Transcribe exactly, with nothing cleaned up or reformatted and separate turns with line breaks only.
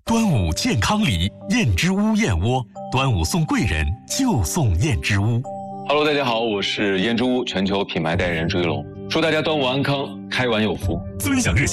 端午健康礼，燕之屋燕窝，端午送贵人就送燕之屋。
Hello， 大家好，我是燕之屋全球品牌代言人朱一龙，祝大家端午安康，开碗有福。
尊享热线。